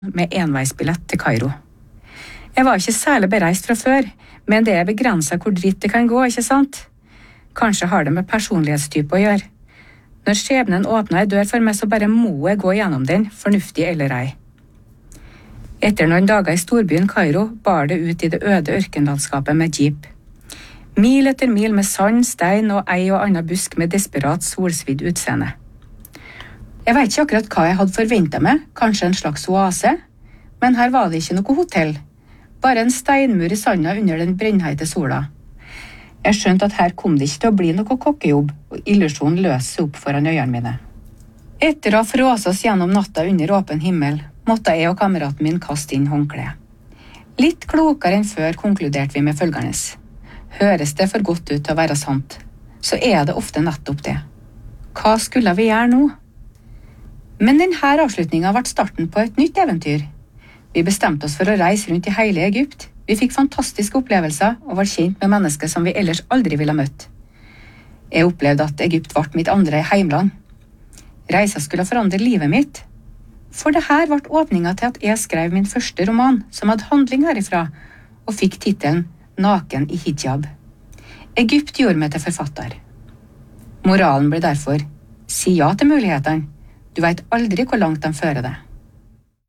med enveisbillett til Kairo. Jeg var ikke særlig bereist fra før, men det er begrenset hvor dritt det kan gå, ikke sant? Kanskje har det med personlighetstype å gjøre. Når skjebnen åpner en dør for meg, så bare må jeg gå gjennom den, fornuftig eller ei. Etter noen dager i storbyen Kairo bar det ut i det øde ørkenlandskapet med jeep. Mil etter mil med sand, stein og ei og annen busk med desperat solsvidd utseende. Jeg vet ikke akkurat hva jeg hadde forventet meg, kanskje en slags oase, men her var det ikke noe hotell. Bare en steinmur i sanda under den brennheite sola. Jeg skjønte at her kom det ikke til å bli noe kokkejobb, og illusjonen løste seg opp foran øynene mine. Etter å ha fråset oss gjennom natta under åpen himmel, måtte jeg og kameraten min kaste inn håndkle. Litt klokere enn før konkluderte vi med følgende. Høres det for godt ut til å være sant, så er det ofte nettopp det. Hva skulle vi gjøre nå? Men denne avslutningen ble starten på et nytt eventyr. Vi bestemte oss for å reise rundt i hele Egypt. Vi fikk fantastiske opplevelser og var kjent med mennesker som vi ellers aldri ville møtt. Jeg opplevde at Egypt ble mitt andre heimland. Reisa skulle forandre livet mitt. For det her ble åpningen til at jeg skrev min første roman, som hadde handling herifra, og fikk titelen Naken i hijab. Egypt gjorde meg til forfatter. Moralen ble derfor, si ja til mulighetene. Du vet aldri hvor langt de fører det.